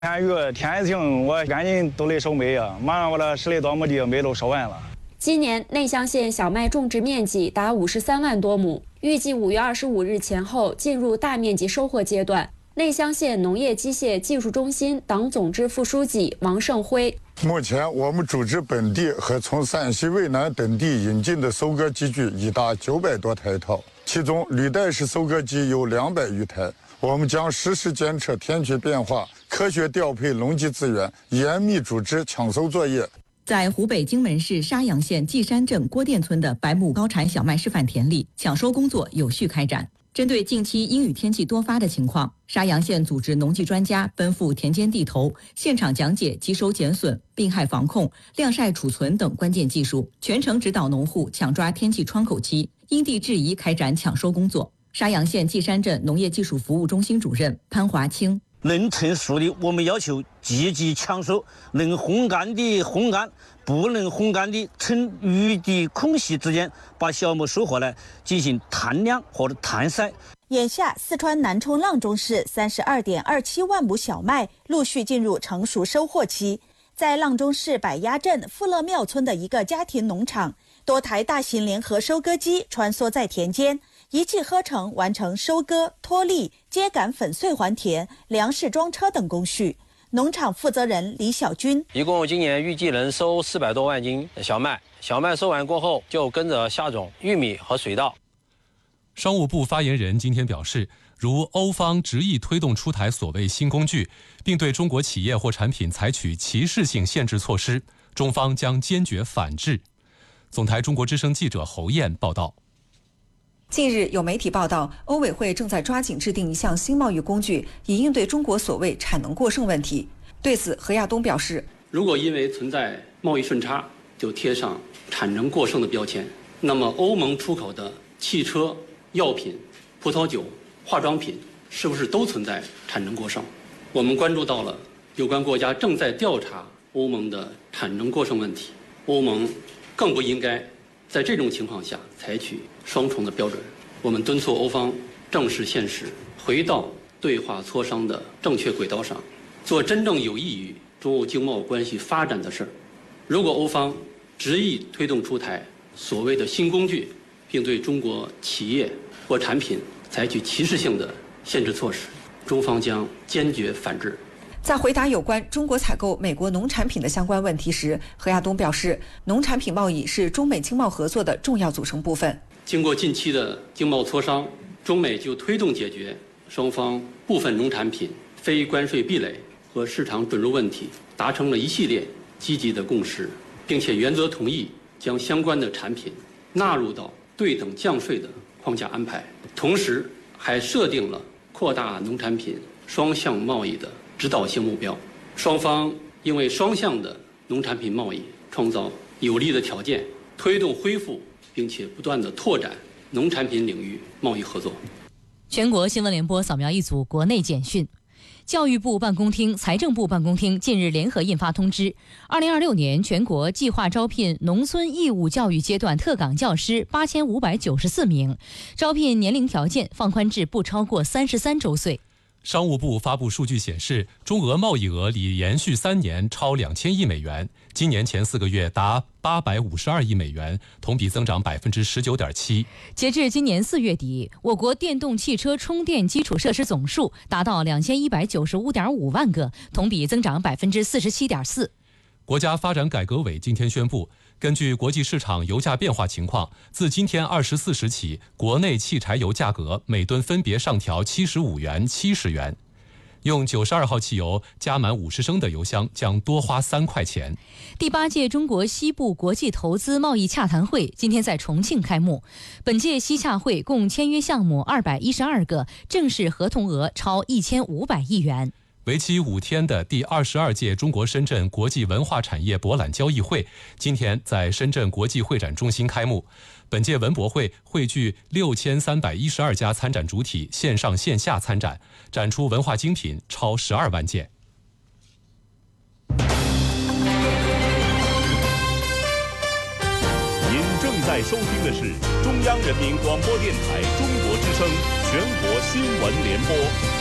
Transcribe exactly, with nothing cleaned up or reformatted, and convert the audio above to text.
天雨天还晴，我赶紧都得收麦呀，马上我的十来多亩地麦都收完了。 今年内乡县小麦种植面积达五十三万多亩，预计五月二十五日前后进入大面积收获阶段。内乡县农业机械技术中心党总支副书记王胜辉： 目前我们组织本地和从陕西渭南等地引进的收割机具已达九百多台套，其中履带式收割机有两百余台。我们将实时监测天气变化，科学调配农机资源，严密组织抢收作业。 在湖北荆门市沙洋县稷山镇郭店村的百亩高产小麦示范田里，抢收工作有序开展。针对近期阴雨天气多发的情况，沙洋县组织农技专家奔赴田间地头，现场讲解集收减损、病害防控、晾晒储存等关键技术，全程指导农户抢抓天气窗口期，因地制宜开展抢收工作。沙洋县稷山镇农业技术服务中心主任潘华清： 能成熟的，我们要求积极抢收；能烘干的烘干，不能烘干的，趁雨的空隙之间，把小麦收获来进行摊晾或者摊晒。 眼下，四川南充阆中市三十二点二七万亩小麦陆续进入成熟收获期。在阆中市百鸭镇富乐庙村的一个家庭农场，多台大型联合收割机穿梭在田间，一气呵成完成收割、脱粒、秸秆粉碎还田、粮食装车等工序。农场负责人李小军： 一共今年预计能收四百多万斤小麦，小麦收完过后就跟着下种玉米和水稻。 商务部发言人今天表示，如欧方执意推动出台所谓新工具，并对中国企业或产品采取歧视性限制措施，中方将坚决反制。总台中国之声记者侯燕报道。 近日有媒体报道，欧委会正在抓紧制定一项新贸易工具，以应对中国所谓产能过剩问题。对此，何亚东表示， 如果因为存在贸易顺差就贴上产能过剩的标签，那么欧盟出口的汽车、药品、葡萄酒、化妆品是不是都存在产能过剩？我们关注到了有关国家正在调查欧盟的产能过剩问题，欧盟更不应该在这种情况下采取双重的标准。我们敦促欧方正视现实，回到对话磋商的正确轨道上，做真正有益于中欧经贸关系发展的事儿。如果欧方执意推动出台所谓的新工具，并对中国企业或产品采取歧视性的限制措施，中方将坚决反制。 在回答有关中国采购美国农产品的相关问题时，何亚东表示，农产品贸易是中美经贸合作的重要组成部分。 经过近期的经贸磋商，中美就推动解决双方部分农产品非关税壁垒和市场准入问题，达成了一系列积极的共识，并且原则同意将相关的产品纳入到对等降税的框架安排，同时还设定了扩大农产品双向贸易的指导性目标。双方应为双向的农产品贸易创造有利的条件，推动恢复并且不断的拓展农产品领域贸易合作。 全国新闻联播扫描一组国内简讯。教育部办公厅、财政部办公厅近日联合印发通知，二零二六年全国计划招聘农村义务教育阶段特岗教师八千五百九十四名，招聘年龄条件放宽至不超过三十三周岁。 商务部发布数据显示，中俄贸易额已连续三年超两千亿美元，今年前四个月达八百五十二亿美元，同比增长百分之十九点七。 截至今年四月底，我国电动汽车充电基础设施总数达到两千一百九十五点五万个，同比增长百分之四十七点四。 国家发展改革委今天宣布，根据国际市场油价变化情况，自今天二十四时起，国内汽柴油价格每吨分别上调七十五元、七十元。用九十二号汽油加满五十升的油箱将多花三块钱。 第八届中国西部国际投资贸易洽谈会今天在重庆开幕。本届西洽会共签约项目二百一十二个，正式合同额超一千五百亿元。 为期五天的第二十二届中国深圳国际文化产业博览交易会今天在深圳国际会展中心开幕。本届文博会汇聚六千三百一十二家参展主体线上线下参展，展出文化精品超十二万件。 您正在收听的是中央人民广播电台中国之声全国新闻联播。